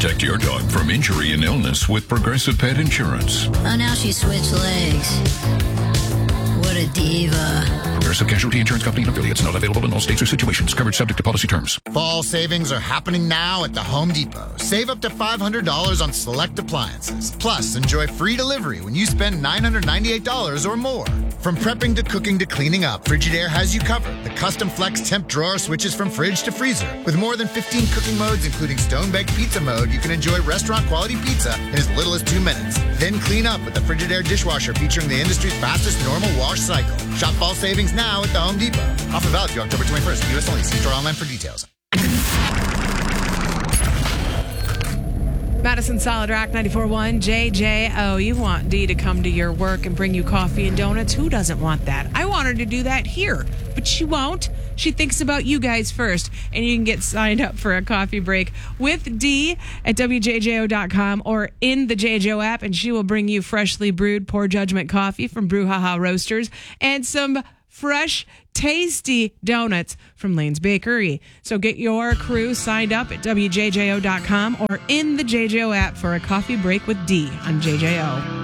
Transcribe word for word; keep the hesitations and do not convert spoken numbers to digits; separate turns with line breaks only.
Protect your dog from injury and illness with Progressive Pet Insurance.
Oh, now she switched legs. What a diva.
Progressive Casualty Insurance Company and affiliates. Not available in all states or situations. Coverage subject to policy terms.
Fall savings are happening now at the Home Depot. Save up to five hundred dollars on select appliances. Plus, enjoy free delivery when you spend nine hundred ninety-eight dollars or more. From prepping to cooking to cleaning up, Frigidaire has you covered. The custom flex temp drawer switches from fridge to freezer. With more than fifteen cooking modes, including stone-baked pizza mode, you can enjoy restaurant-quality pizza in as little as two minutes. Then clean up with the Frigidaire dishwasher featuring the industry's fastest normal wash cycle. Shop fall savings now at the Home Depot. Offer valid through October twenty-first. U S only. See store online for details.
Madison Solid Rock ninety-four point one J J O. You want Dee to come to your work and bring you coffee and donuts? Who doesn't want that? I want her to do that here, but she won't. She thinks about you guys first, and you can get signed up for a coffee break with Dee at W J J O dot com or in the J J O app, and she will bring you freshly brewed Poor Judgment coffee from Brouhaha Roasters and some fresh, tasty donuts from Lane's Bakery. So get your crew signed up at W J J O dot com or in the J J O app for a coffee break with Dee on J J O.